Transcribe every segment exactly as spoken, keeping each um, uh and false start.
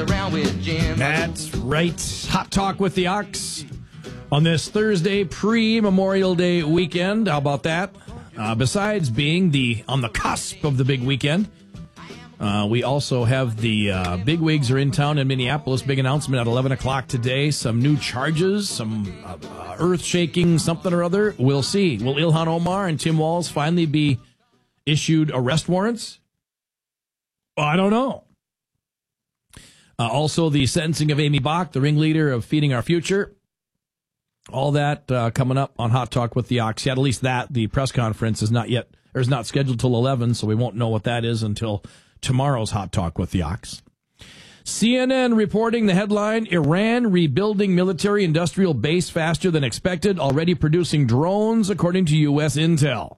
around with Jim. That's right. Hot Talk with the Ox on this Thursday pre-Memorial Day weekend. How about that? Uh, besides being the on the cusp of the big weekend, uh, we also have the uh, bigwigs are in town in Minneapolis. Big announcement at eleven o'clock today. Some new charges, some uh, uh, earth-shaking something or other. We'll see. Will Ilhan Omar and Tim Walz finally be issued arrest warrants? Well, I don't know. Uh, also, the sentencing of Amy Bach, the ringleader of Feeding Our Future. All that uh, coming up on Hot Talk with the Ox. Yet at least that, the press conference is not yet, or is not scheduled till eleven, so we won't know what that is until tomorrow's Hot Talk with the Ox. C N N reporting the headline, Iran rebuilding military industrial base faster than expected, already producing drones, according to U S intel.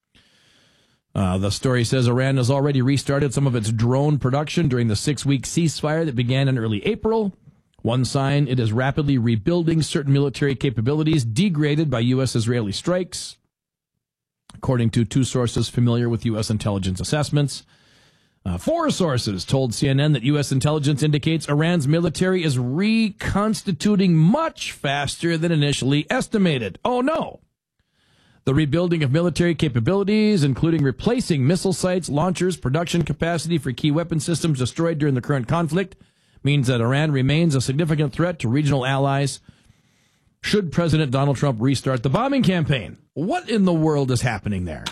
Uh, the story says Iran has already restarted some of its drone production during the six-week ceasefire that began in early April. One sign it is rapidly rebuilding certain military capabilities degraded by U S-Israeli strikes, according to two sources familiar with U S intelligence assessments. Uh, four sources told C N N that U S intelligence indicates Iran's military is reconstituting much faster than initially estimated. Oh, no. The rebuilding of military capabilities, including replacing missile sites, launchers, production capacity for key weapon systems destroyed during the current conflict, means that Iran remains a significant threat to regional allies should President Donald Trump restart the bombing campaign. What in the world is happening there?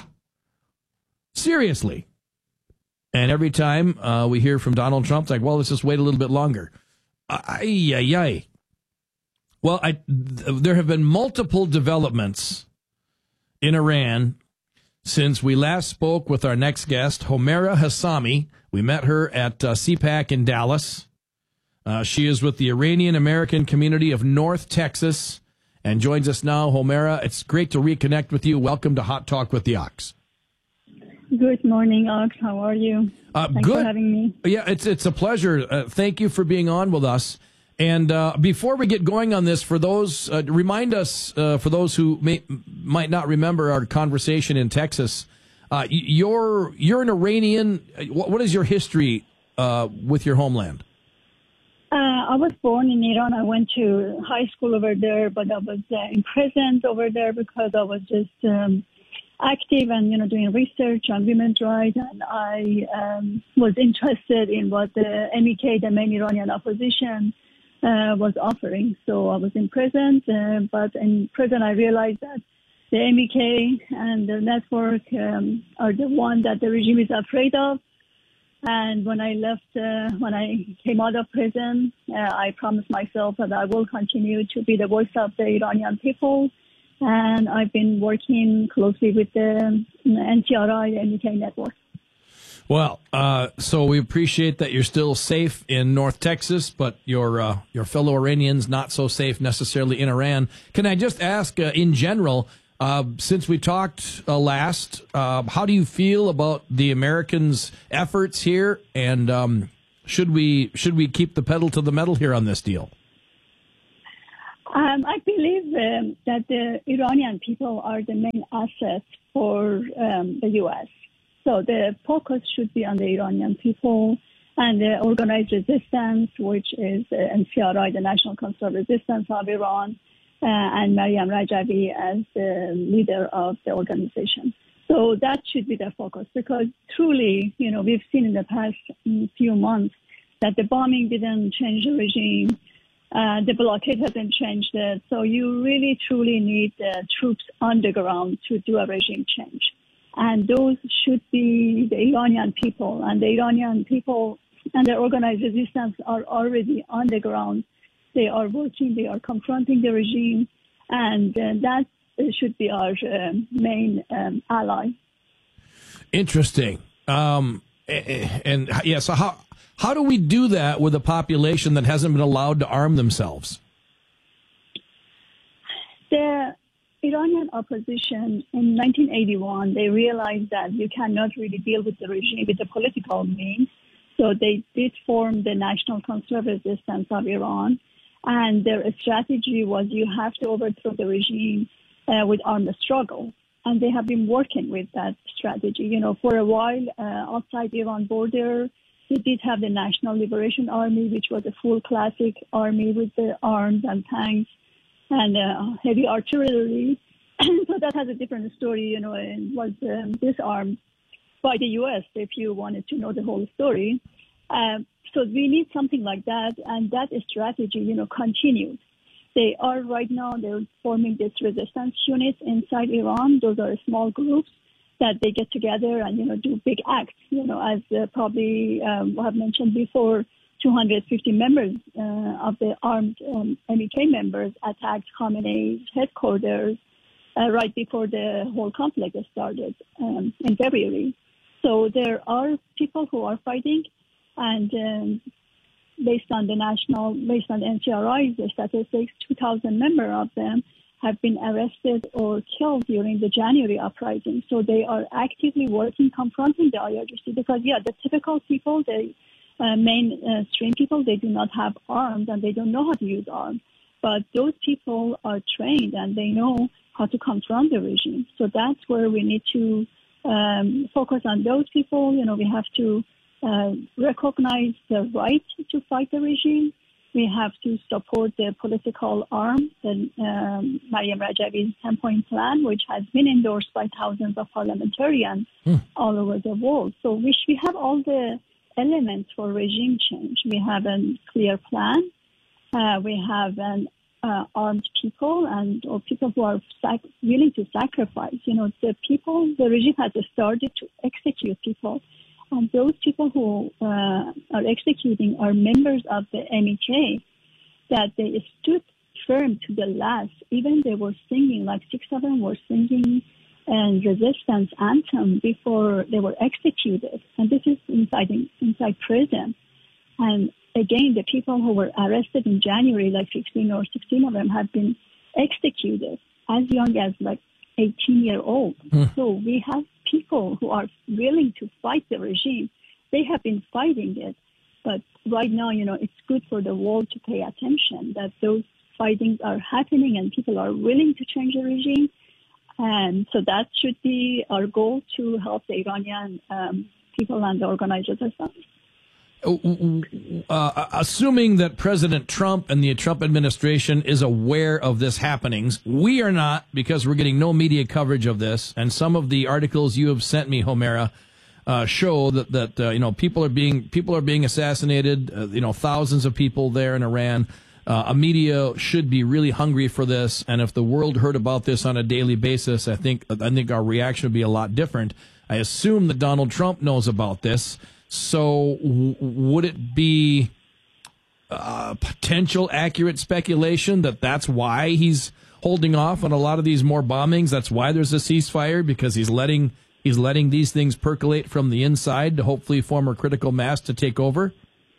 Seriously. And every time uh, we hear from Donald Trump, it's like, well, let's just wait a little bit longer. Ay, ay, ay. Well, I, th- there have been multiple developments in Iran since we last spoke with our next guest, Homaira Hassami. We met her at uh, C PAC in Dallas. Uh, she is with the Iranian American community of North Texas and joins us now. Homaira, it's great to reconnect with you. Welcome to Hot Talk with the Ox. Good morning, Ox. How are you? Uh, Thanks good. for having me. Yeah, it's it's a pleasure. Uh, thank you for being on with us. And uh, before we get going on this, for those, uh, remind us, uh, for those who may, might not remember our conversation in Texas, uh, you're you're an Iranian. What, what is your history uh, with your homeland? Uh, I was born in Iran. I went to high school over there, but I was uh, imprisoned over there because I was just um, active and, you know, doing research on women's rights. And I um, was interested in what the M E K, the main Iranian opposition, uh, was offering. So I was imprisoned. Uh, but in prison, I realized that the M E K and the network um, are the one that the regime is afraid of. And when I left, uh, when I came out of prison, uh, I promised myself that I will continue to be the voice of the Iranian people. And I've been working closely with the N T R I, the M E K network. Well, uh, so we appreciate that you're still safe in North Texas, but your uh, your fellow Iranians not so safe necessarily in Iran. Can I just ask, uh, in general, Uh, since we talked uh, last, uh, how do you feel about the Americans' efforts here, and um, should we should we keep the pedal to the metal here on this deal? Um, I believe um, that the Iranian people are the main asset for um, the U S. So the focus should be on the Iranian people and the organized resistance, which is uh, N C R I, the National Council of Resistance of Iran. Uh, and Maryam Rajavi as the leader of the organization. So that should be the focus, because truly, you know, we've seen in the past few months that the bombing didn't change the regime. Uh, the blockade hasn't changed it. So you really, truly need the troops on the ground to do a regime change. And those should be the Iranian people. And the Iranian people and the organized resistance are already on the ground. They are working, they are confronting the regime, and uh, that should be our uh, main um, ally. Interesting. Um, and, and yeah, so how how do we do that with a population that hasn't been allowed to arm themselves? The Iranian opposition in nineteen eighty-one, they realized that you cannot really deal with the regime with the political means. So they did form the National Council of Resistance of Iran. And their strategy was you have to overthrow the regime uh, with armed struggle. And they have been working with that strategy. You know, for a while, uh, outside Iran border, they did have the National Liberation Army, which was a full classic army with the arms and tanks and uh, heavy artillery. So that has a different story, you know, and was um, disarmed by the U S if you wanted to know the whole story. Um, so we need something like that, and that strategy, you know, continues. They are right now, they're forming this resistance units inside Iran. Those are small groups that they get together and, you know, do big acts, you know, as uh, probably um, I have mentioned before, two hundred fifty members uh, of the armed um, M E K members attacked Khamenei's headquarters uh, right before the whole conflict started um, in February. So there are people who are fighting, and um, based on the national, based on the N C R I's statistics, two thousand members of them have been arrested or killed during the January uprising. So they are actively working, confronting the I R G C, because, yeah, the typical people, the uh, mainstream people, they do not have arms and they don't know how to use arms. But those people are trained and they know how to confront the regime. So that's where we need to um, focus on those people. You know, we have to uh, recognize the right to fight the regime. We have to support the political arm, the um, Maryam Rajavi's ten-point plan, which has been endorsed by thousands of parliamentarians hmm. all over the world. So we, we have all the elements for regime change. We have a clear plan. Uh, we have an uh, armed people and or people who are sac- willing to sacrifice. You know, the people, the regime has started to execute people. And those people who uh, are executing are members of the M E K, that they stood firm to the last. Even they were singing, like six of them were singing and resistance anthem before they were executed. And this is inside inside prison. And again, the people who were arrested in January, like fifteen or sixteen of them, have been executed as young as like eighteen year old. Hmm. So we have people who are willing to fight the regime. They have been fighting it. But right now, you know, it's good for the world to pay attention that those fightings are happening and people are willing to change the regime. And so that should be our goal, to help the Iranian um, people and the organized resistance. Uh, assuming that President Trump and the Trump administration is aware of this happenings, we are not, because we're getting no media coverage of this. And some of the articles you have sent me, Homaira, uh, show that that uh, you know people are being people are being assassinated. Uh, you know, thousands of people there in Iran. Uh, a media should be really hungry for this, and if the world heard about this on a daily basis, I think I think our reaction would be a lot different. I assume that Donald Trump knows about this. So w- would it be uh, potential accurate speculation that that's why he's holding off on a lot of these more bombings? That's why there's a ceasefire, because he's letting he's letting these things percolate from the inside to hopefully form a critical mass to take over?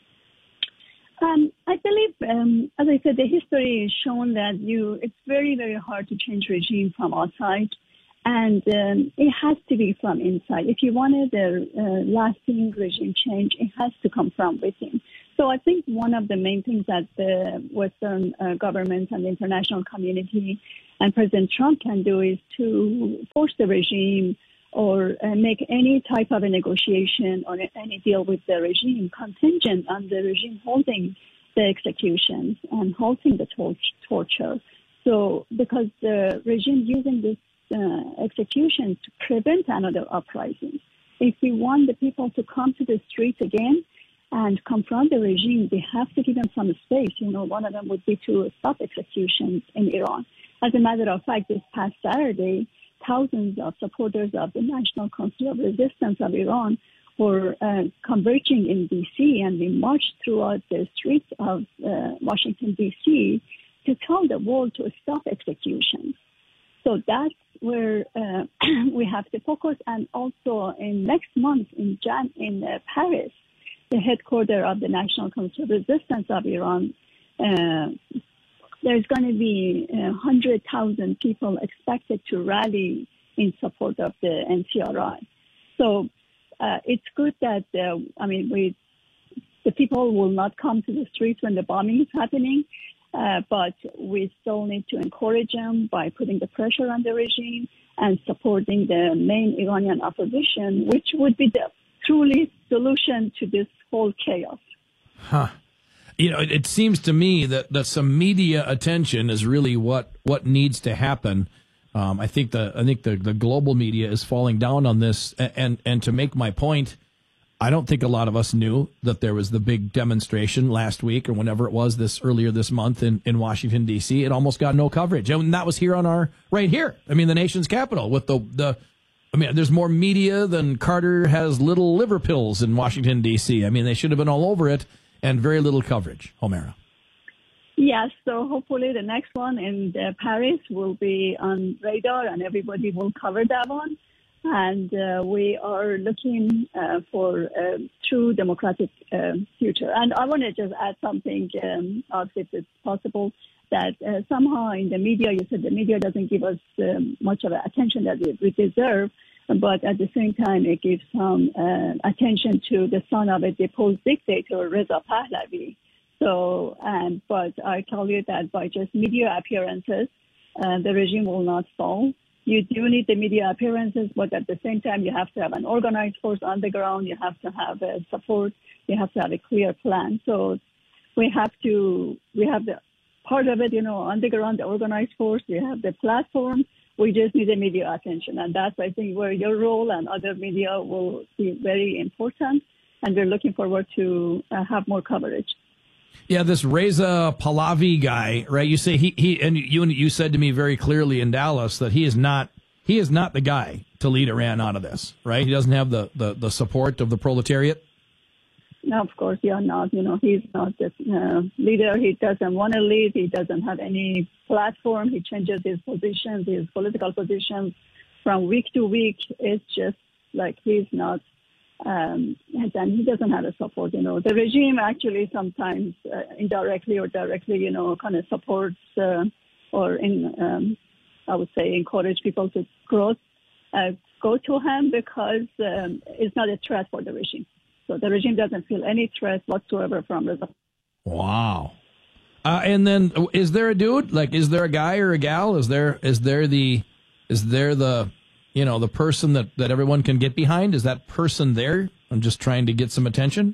Um, I believe, um, as I said, the history has shown that you it's very, very hard to change regime from outside. And um, it has to be from inside. If you wanted a uh, lasting regime change, it has to come from within. So I think one of the main things that the Western uh, governments and the international community and President Trump can do is to force the regime or uh, make any type of a negotiation or any deal with the regime contingent on the regime holding the executions and halting the tor- torture. So because the regime using this Uh, execution to prevent another uprising. If we want the people to come to the streets again and confront the regime, they have to give them some space. You know, one of them would be to stop executions in Iran. As a matter of fact, this past Saturday, thousands of supporters of the National Council of Resistance of Iran were uh, converging in D C, and we marched throughout the streets of uh, Washington, D C to tell the world to stop executions. So that's where uh, we have to focus. And also in next month in Jan- in uh, Paris, the headquarters of the National Council of Resistance of Iran, uh, there's going to be uh, one hundred thousand people expected to rally in support of the N C R I. So uh, it's good that, uh, I mean, we the people will not come to the streets when the bombing is happening. Uh, but we still need to encourage them by putting the pressure on the regime and supporting the main Iranian opposition, which would be the truly solution to this whole chaos. Huh. You know, it, it seems to me that, that some media attention is really what, what needs to happen. Um, I think the I think the, the global media is falling down on this. And, and and to make my point, I don't think a lot of us knew that there was the big demonstration last week or whenever it was this earlier this month in, in Washington, D C. It almost got no coverage. And that was here on our right here. I mean, the nation's capital with the the. I mean, there's more media than Carter has little liver pills in Washington, D C. I mean, they should have been all over it and very little coverage. Homera. Yes, so hopefully the next one in uh, Paris will be on radar and everybody will cover that one. And uh, we are looking uh, for a true democratic uh, future. And I want to just add something, um, if it's possible, that uh, somehow in the media, you said the media doesn't give us um, much of the attention that we, we deserve, but at the same time, it gives some uh, attention to the son of a deposed dictator, Reza Pahlavi. So, um, but I tell you that by just media appearances, uh, the regime will not fall. You do need the media appearances, but at the same time, you have to have an organized force on the ground. You have to have uh, support. You have to have a clear plan. So we have to, we have the part of it, you know, on the ground, the organized force. We have the platform. We just need the media attention. And that's, I think, where your role and other media will be very important. And we're looking forward to uh, have more coverage. Yeah, this Reza Pahlavi guy, right? You say he, he and you you said to me very clearly in Dallas that he is not he is not the guy to lead Iran out of this, right? He doesn't have the, the, the support of the proletariat. No, of course, yeah, not. You know, he's not the uh, leader. He doesn't want to lead. He doesn't have any platform. He changes his positions, his political positions from week to week. It's just like he's not. Um, and he doesn't have a support, you know. The regime actually sometimes uh, indirectly or directly, you know, kind of supports uh, or, in, um, I would say, encourage people to grow, uh, go to him because um, it's not a threat for the regime. So the regime doesn't feel any threat whatsoever from Reza. Wow. Uh, and then is there a dude? Like, is there a guy or a gal? Is there is there the is there the you know, the person that, that everyone can get behind? Is that person there? I'm just trying to get some attention.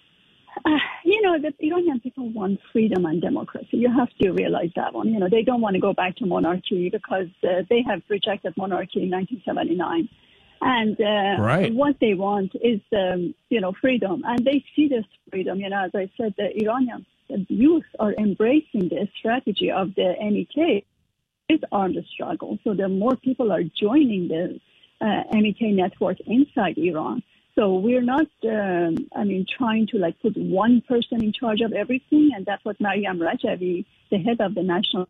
Uh, you know, the Iranian people want freedom and democracy. You have to realize that one. You know, they don't want to go back to monarchy because uh, they have rejected monarchy in nineteen seventy-nine. And uh, right. what they want is, um, you know, freedom. And they see this freedom. You know, as I said, the Iranian the youth are embracing the strategy of the M E K. Is armed struggle. So the more people are joining the uh, M E K network inside Iran. So we're not, um, I mean, trying to like put one person in charge of everything. And that's what Maryam Rajavi, the head of the National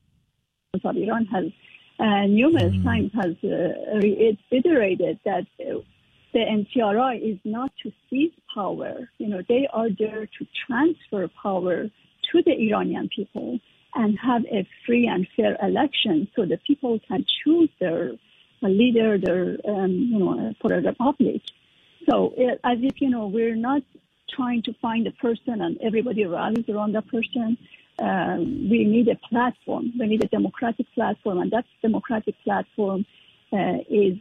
of Iran, has uh, numerous mm. times has uh, reiterated that uh, the N C R I is not to seize power. You know, they are there to transfer power to the Iranian people and have a free and fair election so the people can choose their leader, their, um, you know, for a republic. So it, as if, you know, we're not trying to find a person and everybody rallies around that person. Um, we need a platform. We need a democratic platform, and that democratic platform uh, is